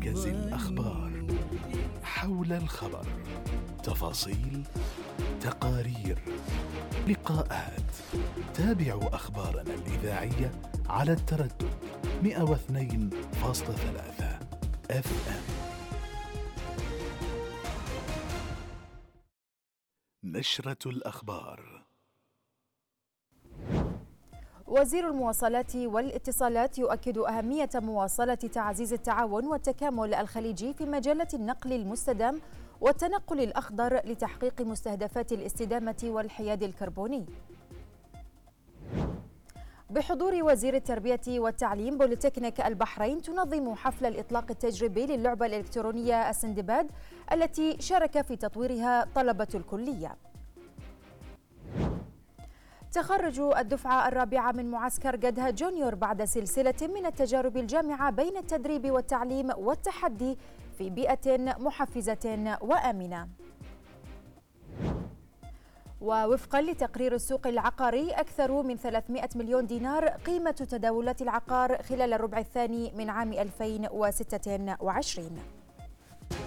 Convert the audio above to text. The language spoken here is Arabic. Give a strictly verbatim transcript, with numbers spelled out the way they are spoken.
مركز الأخبار. حول الخبر، تفاصيل، تقارير، لقاءات. تابعوا أخبارنا الإذاعية على التردد مئة واثنين فاصلة ثلاثة اف ام. نشرة الأخبار. وزير المواصلات والاتصالات يؤكد أهمية مواصلة تعزيز التعاون والتكامل الخليجي في مجال النقل المستدام والتنقل الأخضر لتحقيق مستهدفات الاستدامة والحياد الكربوني. بحضور وزير التربية والتعليم، بوليتكنيك البحرين تنظم حفل الإطلاق التجريبي للعبة الإلكترونية السندباد التي شارك في تطويرها طلبة الكلية. تخرج الدفعة الرابعة من معسكر قدها جونيور بعد سلسلة من التجارب الجامعة بين التدريب والتعليم والتحدي في بيئة محفزة وآمنة. ووفقا لتقرير السوق العقاري، أكثر من ثلاثمئة مليون دينار قيمة تداولات العقار خلال الربع الثاني من عام ألفين وستة وعشرين.